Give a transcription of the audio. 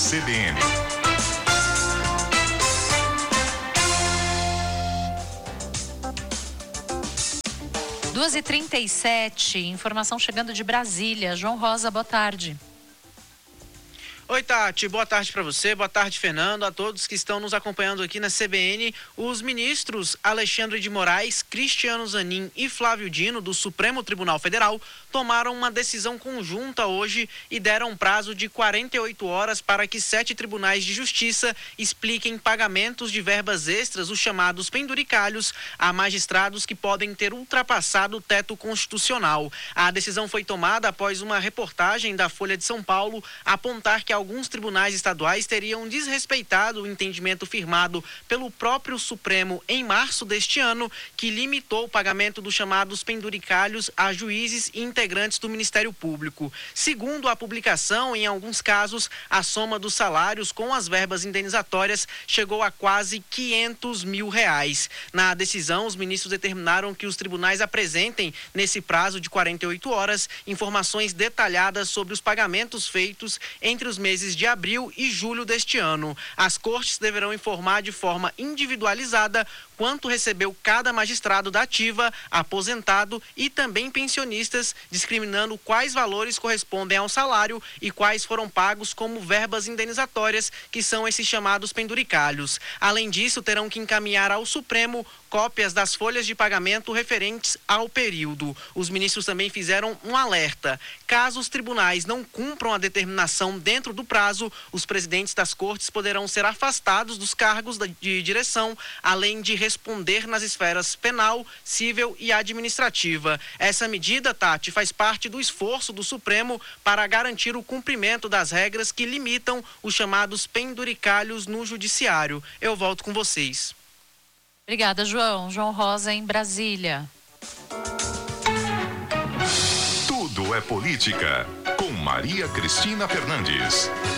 CBN. 2h37, informação chegando de Brasília. João Rosa, boa tarde. Oi, Tati, boa tarde para você, boa tarde, Fernando, a todos que estão nos acompanhando aqui na CBN. Os ministros Alexandre de Moraes, Cristiano Zanin e Flávio Dino, do Supremo Tribunal Federal, tomaram uma decisão conjunta hoje e deram um prazo de 48 horas para que 7 tribunais de justiça expliquem pagamentos de verbas extras, os chamados penduricalhos, a magistrados que podem ter ultrapassado o teto constitucional. A decisão foi tomada após uma reportagem da Folha de São Paulo apontar que alguns tribunais estaduais teriam desrespeitado o entendimento firmado pelo próprio Supremo em março deste ano, que limitou o pagamento dos chamados penduricalhos a juízes e integrantes do Ministério Público. Segundo a publicação, em alguns casos, a soma dos salários com as verbas indenizatórias chegou a quase R$500 mil. Na decisão, os ministros determinaram que os tribunais apresentem, nesse prazo de 48 horas, informações detalhadas sobre os pagamentos feitos entre os meses de abril e julho deste ano. As cortes deverão informar de forma individualizada quanto recebeu cada magistrado da ativa, aposentado e também pensionistas, discriminando quais valores correspondem ao salário e quais foram pagos como verbas indenizatórias, que são esses chamados penduricalhos. Além disso, terão que encaminhar ao Supremo cópias das folhas de pagamento referentes ao período. Os ministros também fizeram um alerta. Caso os tribunais não cumpram a determinação dentro do prazo, os presidentes das cortes poderão ser afastados dos cargos de direção, além de responder nas esferas penal, civil e administrativa. Essa medida, Tati, faz parte do esforço do Supremo para garantir o cumprimento das regras que limitam os chamados penduricalhos no judiciário. Eu volto com vocês. Obrigada, João. João Rosa, em Brasília. Tudo é política, com Maria Cristina Fernandes.